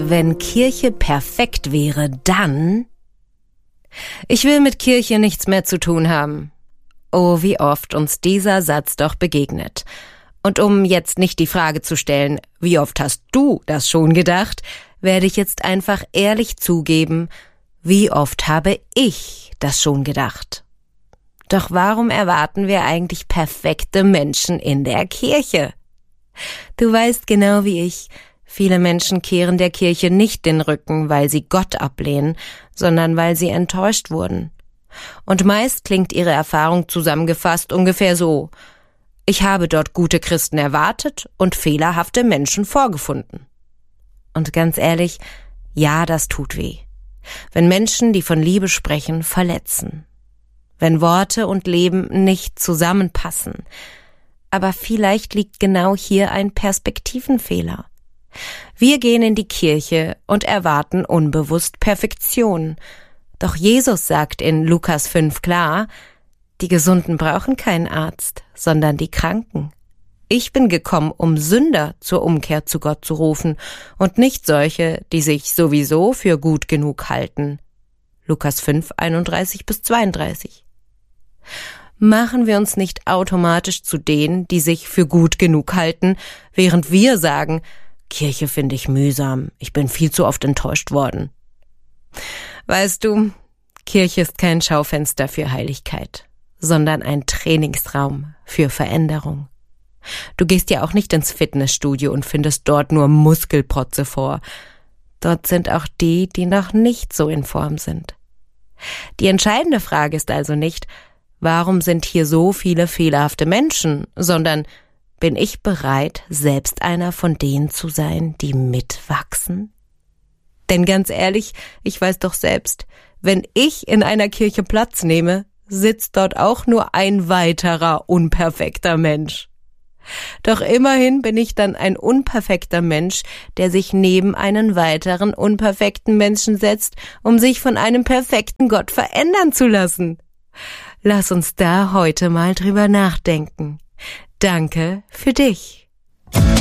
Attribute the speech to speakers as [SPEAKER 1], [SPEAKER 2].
[SPEAKER 1] Wenn Kirche perfekt wäre, dann... Ich will mit Kirche nichts mehr zu tun haben. Oh, wie oft uns dieser Satz doch begegnet. Und um jetzt nicht die Frage zu stellen, wie oft hast du das schon gedacht, werde ich jetzt einfach ehrlich zugeben, wie oft habe ich das schon gedacht. Doch warum erwarten wir eigentlich perfekte Menschen in der Kirche? Du weißt genau wie ich, viele Menschen kehren der Kirche nicht den Rücken, weil sie Gott ablehnen, sondern weil sie enttäuscht wurden. Und meist klingt ihre Erfahrung zusammengefasst ungefähr so: Ich habe dort gute Christen erwartet und fehlerhafte Menschen vorgefunden. Und ganz ehrlich, ja, das tut weh. Wenn Menschen, die von Liebe sprechen, verletzen. Wenn Worte und Leben nicht zusammenpassen. Aber vielleicht liegt genau hier ein Perspektivenfehler. Wir gehen in die Kirche und erwarten unbewusst Perfektion. Doch Jesus sagt in Lukas 5 klar: Die Gesunden brauchen keinen Arzt, sondern die Kranken. Ich bin gekommen, um Sünder zur Umkehr zu Gott zu rufen und nicht solche, die sich sowieso für gut genug halten. Lukas 5, 31-32. Machen wir uns nicht automatisch zu denen, die sich für gut genug halten, während wir sagen, Kirche finde ich mühsam, ich bin viel zu oft enttäuscht worden. Weißt du, Kirche ist kein Schaufenster für Heiligkeit, sondern ein Trainingsraum für Veränderung. Du gehst ja auch nicht ins Fitnessstudio und findest dort nur Muskelprotze vor. Dort sind auch die, die noch nicht so in Form sind. Die entscheidende Frage ist also nicht, warum sind hier so viele fehlerhafte Menschen, sondern bin ich bereit, selbst einer von denen zu sein, die mitwachsen? Denn ganz ehrlich, ich weiß doch selbst, wenn ich in einer Kirche Platz nehme, sitzt dort auch nur ein weiterer unperfekter Mensch. Doch immerhin bin ich dann ein unperfekter Mensch, der sich neben einen weiteren unperfekten Menschen setzt, um sich von einem perfekten Gott verändern zu lassen. Lass uns da heute mal drüber nachdenken. Danke für dich.